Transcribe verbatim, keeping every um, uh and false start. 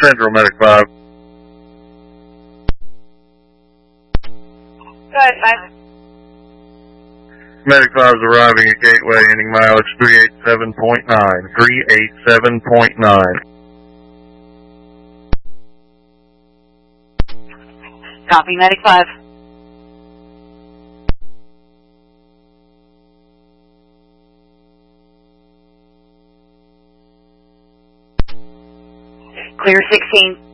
Central, Medic five. Go ahead, five. Medic five is arriving at Gateway, ending mileage three eighty-seven point nine. three eighty-seven point nine. Copy, Medic five. Clear sixteen.